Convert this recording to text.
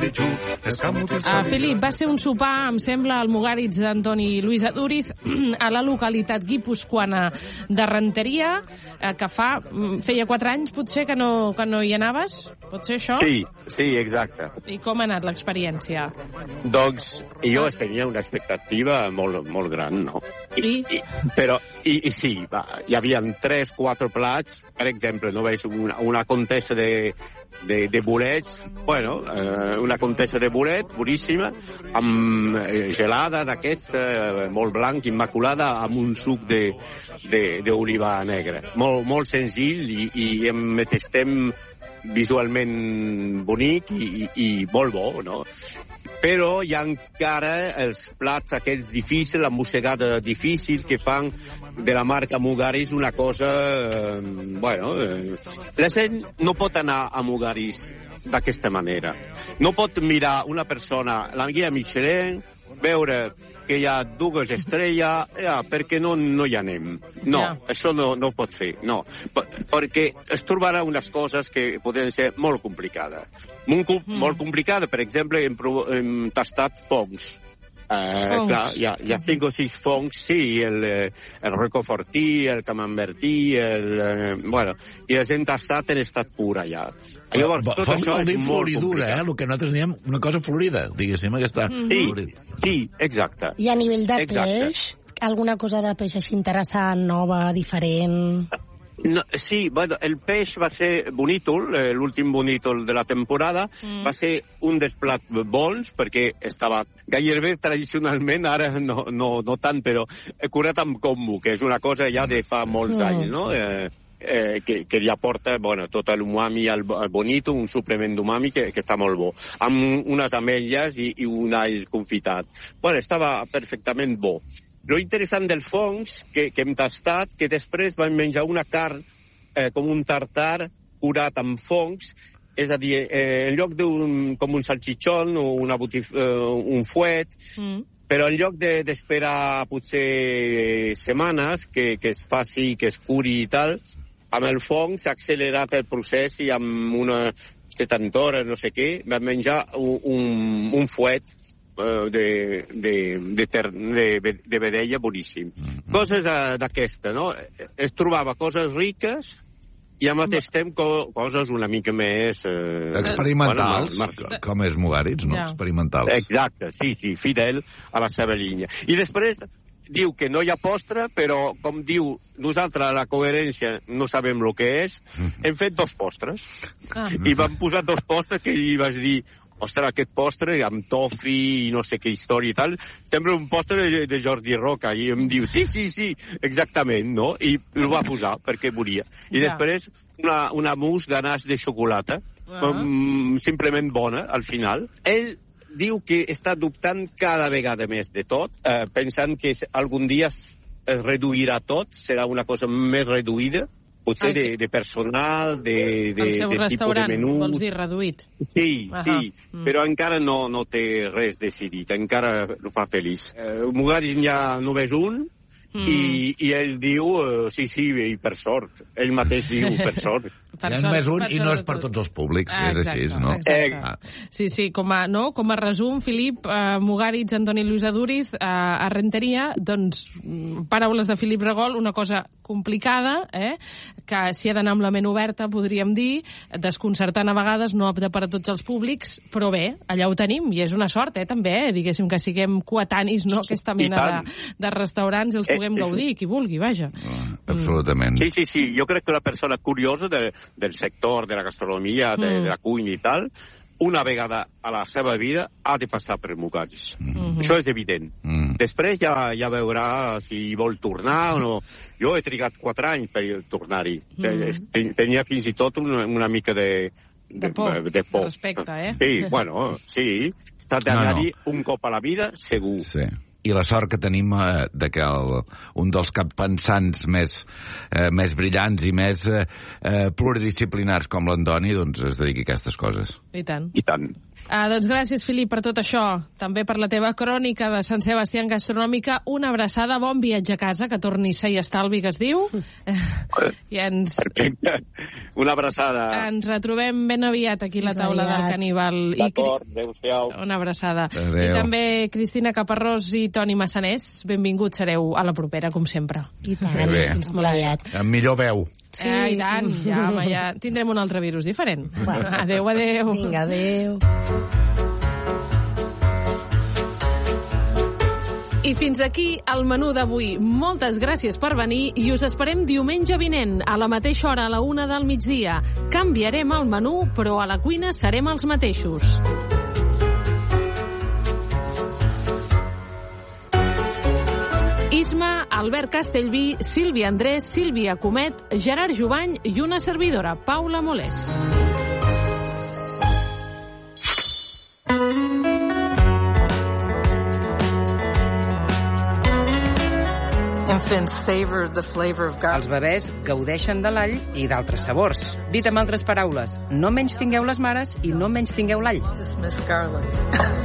Filip, va ser un sopar, em sembla, al Mugaritz d'Antoni Luis Adúriz, a la localitat guipuscoana de Renteria, que feia 4 anys, potser, que no hi anaves? Pot ser això? Sí, exacte. I com ha anat l'experiència? Doncs jo tenia una expectativa molt gran, no? Però sí, hi havia 3-4 plats, per exemple, no veus una contesa de bolets, una contesa de bolet, boníssima, amb gelada d'aquests, molt blanc, immaculada, amb un suc d'oliva negra. Molt senzill i em estem visualment bonic i molt bo, no? Però hi ha encara els plats aquests difícils, la mossegada difícil, que fan de la marca Mugaritz una cosa... la gent no pot anar a Mugaritz d'aquesta manera. No pot mirar una persona, la guia Michelin, veure que hi ha 2 estrelles, perquè no hi anem. No, això no pot fer, no. Perquè es trobarà unes coses que poden ser molt complicades. Molt complicada, per exemple, hem tastat fongs. Clar, hi ha 5 o 6 fongs, sí, el roquefortí, el camembertí, i les hem tastat en estat pur allà. Tot això és molt floridura, el que nosaltres diem una cosa florida, diguéssim, aquesta... Sí, exacte. I a nivell de peix, alguna cosa de peix així interessant, nova, diferent... No, sí, el peix va ser bonítol, l'últim bonítol de la temporada, va ser un dels plats bons, perquè estava gairebé tradicionalment, ara no tant, però curat amb kombu, que és una cosa ja de fa molts anys, no? Que li aporta tot l'umami al bonito, un suplement d'umami que està molt bo, amb unes ametlles i un all confitat. Estava perfectament bo. Lo interessant del fongs que hem tastat, que després vam menjar una carn com un tartar curat amb fongs, és a dir, en lloc com un salchichón o un fuet, però en lloc d'esperar potser setmanes que es faci, que es curi i tal, amb el fong s'ha accelerat el procés i amb una 70 hores, no sé què, vam menjar un fuet de vedella boníssim. Coses d'aquesta, no? Es trobava coses riques i al mateix temps coses una mica més... experimentals, com és Mugaritz, no? Experimentals. Exacte, sí, fidel a la seva línia. I després diu que no hi ha postre, però, com diu, nosaltres a la coherència no sabem el que és, hem fet 2 postres. I vam posar 2 postres que li vaig dir... Ostres, aquest postre amb tofi i no sé què història i tal, sembla un postre de Jordi Roca. I em diu, sí, exactament, no? I el va posar perquè volia. I després una mousse ganache de xocolata, simplement bona, al final. Ell diu que està dubtant cada vegada més de tot, pensant que algun dia es reduirà tot, serà una cosa més reduïda, potser de personal, de tipus de menú. Vols dir reduït? Sí, però encara no té res decidit, encara el fa feliç. Mugaritz ja no ves un, i ell diu, sí, i per sort. Ell mateix diu, per sort. Hi ha només un i no és per tots els públics, és així, no? Sí, com a resum, Filip, Mugaritz, Antoni Luis Adúriz, a Renteria, doncs, paraules de Filip Regol, una cosa complicada, que s'hi ha d'anar amb la ment oberta, podríem dir, desconcertant a vegades, no apte per a tots els públics, però bé, allà ho tenim, i és una sort, també, diguéssim que siguem coetanis, no?, aquesta mena de restaurants i els puguem gaudir, qui vulgui, vaja. Absolutament. Sí, jo crec que la persona curiosa del sector, de la gastronomia, de la cuina i tal, una vegada a la seva vida ha de passar per Mugaritz. Això és evident. Després ja veurà si vol tornar o no. Jo he trigat 4 anys per tornar-hi. Tenia fins i tot una mica de por. De respecte, Sí. S'ha d'anar-hi un cop a la vida, segur. Sí. I la sort que tenim de que un dels cappensants més brillants i més pluridisciplinars com l'Antoni doncs es dediqui a aquestes coses. I tant. I tant. Doncs gràcies, Filip, per tot això. També per la teva crònica de Sant Sebastià gastronòmica. Una abraçada, bon viatge a casa, que torni sa i estalvi, que es diu. Perfecte. Una abraçada. Ens retrobem ben aviat aquí a la taula del Caníbal. D'acord, adéu-siau. Una abraçada. Adéu. I també Cristina Caparrós i Toni Massanés, benvinguts sereu a la propera, com sempre. I tant, fins molt aviat. Amb millor veu. Sí. I tant, ja tindrem un altre virus diferent. Bueno. Adéu, adéu. Vinga, adéu. I fins aquí el menú d'avui. Moltes gràcies per venir i us esperem diumenge vinent, a la mateixa hora, a la 1 del migdia. Canviarem el menú, però a la cuina serem els mateixos. Isma, Albert Castellví, Sílvia Andrés, Sílvia Comet, Gerard Jubany i una servidora, Paula Molés. Els bebès gaudeixen de l'all i d'altres sabors. Dit amb altres paraules, no menys tingueu les mares i no menys tingueu l'all.